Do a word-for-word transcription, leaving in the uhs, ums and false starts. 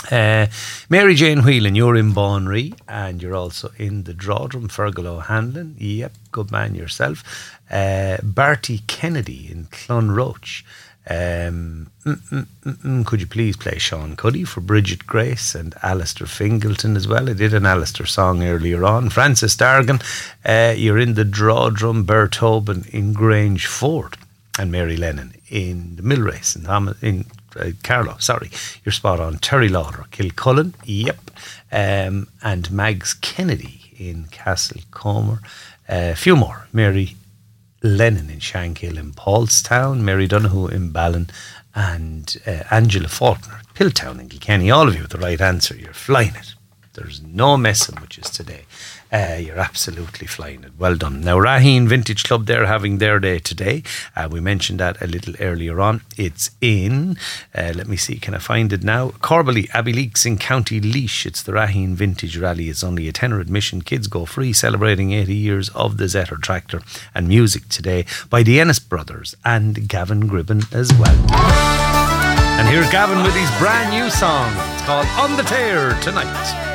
Uh, Mary Jane Whelan, you're in Bonry, and you're also in the Drawdrum. Fergal O'Hanlon, yep, good man yourself. Uh, Barty Kennedy in Clonroach. Um, mm, mm, mm, mm, could you please play Sean Cuddy for Bridget Grace and Alistair Fingleton as well? I did an Alistair song earlier on. Francis Dargan, uh, you're in the Drawdrum. Bert Tobin in Grange Ford, and Mary Lennon in the Mill Race in, Thomas, in uh, Carlow. Sorry, you're spot on. Terry Lawler, Kilcullen, yep, um, and Mags Kennedy in Castlecomer. A uh, few more. Mary Lennon in Shankill in Paulstown, Mary Donoghue in Ballin, and uh, Angela Faulkner, Piltown in Kilkenny. All of you with the right answer. You're flying it. There's no messing with you today. Uh, you're absolutely flying it. Well done. Now, Raheen Vintage Club, they're having their day today. Uh, we mentioned that a little earlier on. It's in, uh, let me see, can I find it now? Corbally, Abbeyleix in County Laois. It's the Raheen Vintage Rally. It's only a tenner admission. Kids go free, celebrating eighty years of the Zetor tractor, and music today by the Ennis Brothers and Gavin Gribben as well. And here's Gavin with his brand new song. It's called On the Tear Tonight.